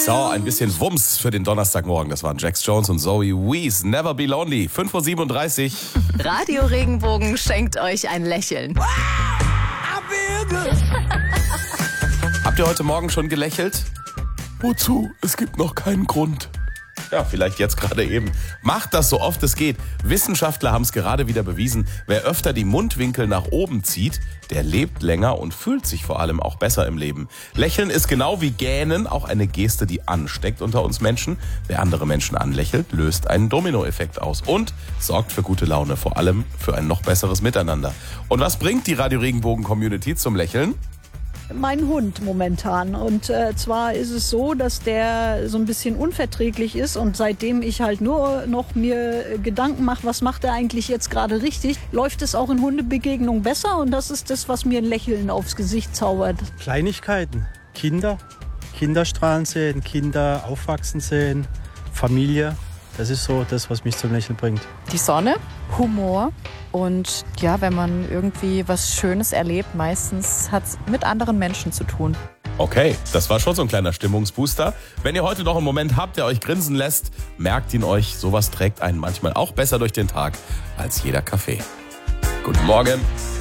So, ein bisschen Wumms für den Donnerstagmorgen. Das waren Jax Jones und Zoe Wees. Never Be Lonely. 5:37 Uhr. Radio Regenbogen schenkt euch ein Lächeln. Habt ihr heute Morgen schon gelächelt? Wozu? Es gibt noch keinen Grund. Ja, vielleicht jetzt gerade eben. Macht das so oft es geht. Wissenschaftler haben es gerade wieder bewiesen. Wer öfter die Mundwinkel nach oben zieht, der lebt länger und fühlt sich vor allem auch besser im Leben. Lächeln ist genau wie Gähnen auch eine Geste, die ansteckt unter uns Menschen. Wer andere Menschen anlächelt, löst einen Dominoeffekt aus und sorgt für gute Laune, vor allem für ein noch besseres Miteinander. Und was bringt die Radio Regenbogen Community zum Lächeln? Mein Hund momentan. Und zwar ist es so, dass der so ein bisschen unverträglich ist. Und seitdem ich halt nur noch mir Gedanken mache, was macht er eigentlich jetzt gerade richtig, läuft es auch in Hundebegegnungen besser. Und das ist das, was mir ein Lächeln aufs Gesicht zaubert. Kleinigkeiten. Kinder strahlen sehen, Kinder aufwachsen sehen, Familie. Das ist so das, was mich zum Lächeln bringt. Die Sonne, Humor und ja, wenn man irgendwie was Schönes erlebt, meistens hat es mit anderen Menschen zu tun. Okay, das war schon so ein kleiner Stimmungsbooster. Wenn ihr heute noch einen Moment habt, der euch grinsen lässt, merkt ihn euch, sowas trägt einen manchmal auch besser durch den Tag als jeder Kaffee. Guten Morgen.